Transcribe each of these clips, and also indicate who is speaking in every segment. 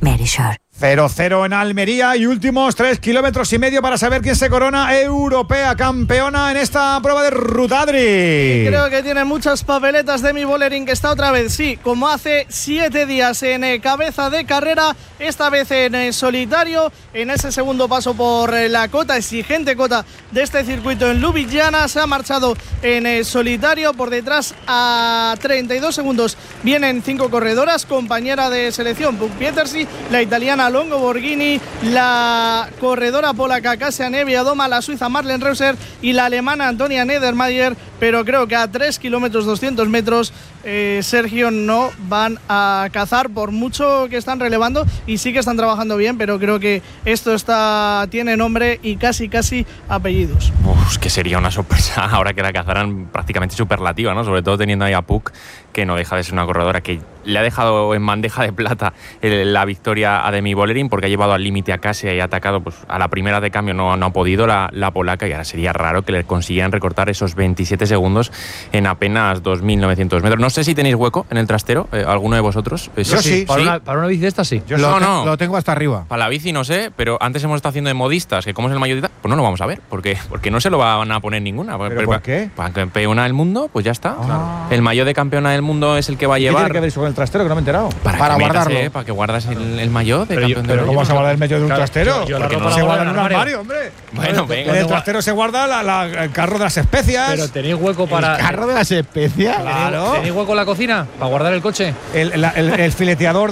Speaker 1: Verisure.
Speaker 2: 0-0 en Almería y últimos 3,5 kilómetros para saber quién se corona europea campeona en esta prueba de ruta, Adri.
Speaker 3: Creo que tiene muchas papeletas Demi Vollering, que está otra vez, sí, como hace 7 días en cabeza de carrera, esta vez en solitario, en ese segundo paso por la cota, exigente cota de este circuito en Ljubljana. Se ha marchado en solitario, por detrás a 32 segundos vienen 5 corredoras, compañera de selección Puk Pietersi, la italiana Longo Borghini, la corredora polaca Kasia Niewiadoma, la suiza Marlen Reusser y la alemana Antonia Niedermayer, pero creo que a 3 kilómetros 200 metros Sergio, no van a cazar, por mucho que están relevando, y sí que están trabajando bien, pero creo que esto tiene nombre y casi apellidos.
Speaker 4: Que sería una sorpresa ahora que la cazaran prácticamente superlativa, ¿no? Sobre todo teniendo ahí a Puk, que no deja de ser una corredora que le ha dejado en bandeja de plata la victoria a Demi Vollering, porque ha llevado al límite a Kasia y ha atacado, pues a la primera de cambio no ha podido la polaca, y ahora sería raro que le consiguieran recortar esos 27 segundos en apenas 2.900 metros. No sé si tenéis hueco en el trastero, alguno de vosotros.
Speaker 2: Yo sí.
Speaker 5: Para una bici de esta sí.
Speaker 2: Yo no. Lo tengo hasta arriba.
Speaker 4: Para la bici no sé, pero antes hemos estado haciendo de modistas, que como es el maillot, pues no lo vamos a ver, porque no se lo van a poner ninguna.
Speaker 2: ¿Pero por qué?
Speaker 4: Para campeona del mundo, pues ya está. El maillot de campeona del mundo es el que va a llevar.
Speaker 2: ¿Qué tiene que ver eso con el trastero, que no me he enterado?
Speaker 4: Para guardarlo. Para que guardas el maillot de campeón del mundo.
Speaker 2: ¿Pero cómo vas a guardar el maillot de un trastero?
Speaker 4: Porque
Speaker 2: no se guarda en un armario, hombre.
Speaker 4: Bueno, venga.
Speaker 2: En el trastero se guarda el carro de las especias.
Speaker 5: Pero tenéis hueco para…
Speaker 2: ¿El carro de las especias?
Speaker 5: Claro. ¿Tenéis hueco en la cocina para guardar el coche?
Speaker 2: El fileteador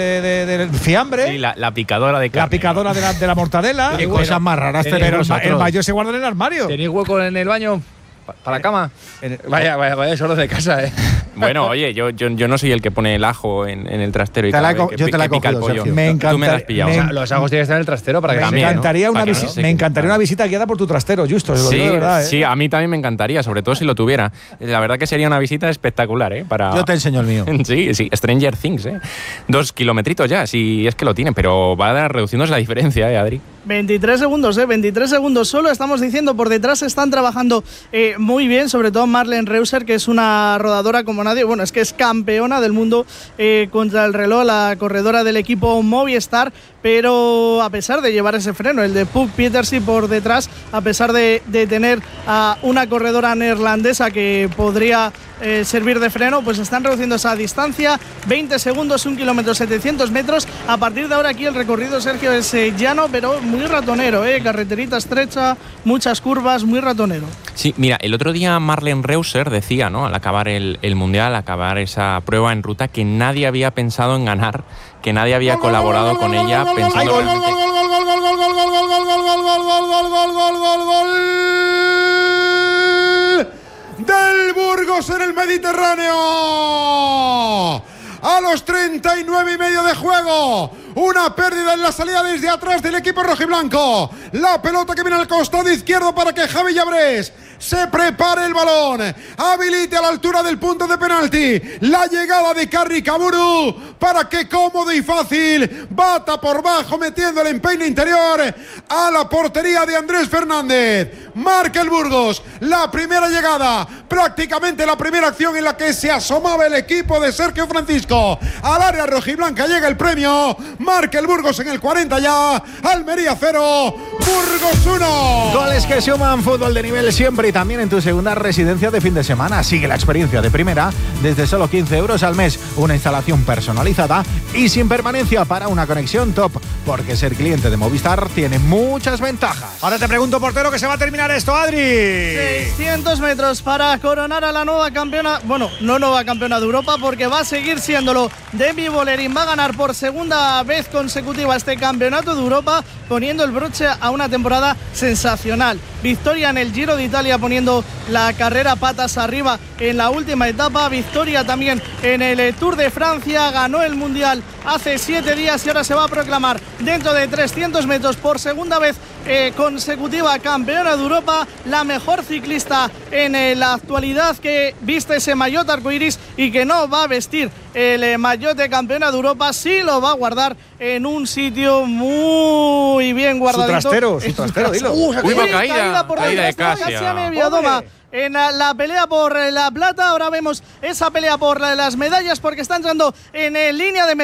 Speaker 2: del fiambre.
Speaker 4: Sí, la picadora de carne.
Speaker 2: La picadora de la mortadela.
Speaker 5: Qué cosas más raras.
Speaker 2: Pero el maillot se guarda en el armario.
Speaker 5: ¿Tenéis hueco en el baño? ¿Para la cama? Vaya solo de casa, ¿eh?
Speaker 4: Bueno, oye, yo no soy el que pone el ajo en el trastero y
Speaker 2: yo te la he
Speaker 4: pica el
Speaker 2: cogido,
Speaker 4: pollo.
Speaker 2: Tú
Speaker 4: me la has pillado.
Speaker 5: Los ajos tienen que estar en el trastero para que
Speaker 2: me encantaría una visita guiada por tu trastero, Justo.
Speaker 4: Sí,
Speaker 2: de verdad,
Speaker 4: sí, a mí también me encantaría, sobre todo si lo tuviera. La verdad que sería una visita espectacular, ¿eh?
Speaker 2: Yo te enseño el mío.
Speaker 4: Sí, Stranger Things, ¿eh? 2 kilometritos ya, si es que lo tienen, pero va reduciéndose la diferencia, Adri.
Speaker 3: 23 segundos, 23 segundos solo, estamos diciendo. Por detrás están trabajando muy bien, sobre todo Marlen Reusser, que es una rodadora como nadie. Bueno, es que es campeona del mundo contra el reloj, la corredora del equipo Movistar, pero a pesar de llevar ese freno, el de Puk Pietersi por detrás, a pesar de tener a una corredora neerlandesa que podría servir de freno, pues están reduciendo esa distancia. 20 segundos, 1 kilómetro 700 metros. A partir de ahora aquí el recorrido, Sergio, es llano, pero muy ratonero, carreterita estrecha, muchas curvas, muy ratonero.
Speaker 4: Sí, mira, el otro día Marlen Reusser decía, ¿no?, al acabar el Mundial, al acabar esa prueba en ruta, que nadie había pensado en ganar, que nadie había colaborado con ella pensando realmente…
Speaker 6: ¡Del Burgos en el Mediterráneo! A los 39,5 de juego, una pérdida en la salida desde atrás del equipo rojiblanco. La pelota que viene al costado izquierdo para que Javi Llabrés se prepare el balón, habilite a la altura del punto de penalti la llegada de Carri Kaburu para que cómodo y fácil bata por bajo, metiendo el empeine interior a la portería de Andrés Fernández. Marca el Burgos la primera llegada, prácticamente la primera acción en la que se asomaba el equipo de Sergio Francisco al área rojiblanca. Llega el premio, marca el Burgos en el 40 ya. Almería 0, Burgos 1.
Speaker 2: Goles que suman, fútbol de nivel siempre y también en tu segunda residencia de fin de semana. Sigue la experiencia de primera desde solo 15 euros al mes. Una instalación personalizada y sin permanencia para una conexión top, porque ser cliente de Movistar tiene muchas ventajas. Ahora te pregunto, portero, que se va a terminar esto, Adri.
Speaker 3: 600 metros para coronar a la nueva campeona, bueno, no nueva campeona de Europa, porque va a seguir siéndolo. Demi Vollering va a ganar por segunda vez consecutiva este campeonato de Europa, poniendo el broche a una temporada sensacional. Victoria en el Giro de Italia, poniendo la carrera patas arriba en la última etapa. Victoria también en el Tour de Francia. Ganó el Mundial hace 7 días y ahora se va a proclamar dentro de 300 metros por segunda vez consecutiva campeona de Europa, la mejor ciclista en la actualidad que viste ese maillot arcoiris y que no va a vestir el maillot de campeona de Europa. Sí lo va a guardar en un sitio muy bien guardadito.
Speaker 2: Su trastero, dilo.
Speaker 3: Caída de Kasia Niewiadoma en la pelea por la plata. Ahora vemos esa pelea por las medallas, porque está entrando en línea de medallas.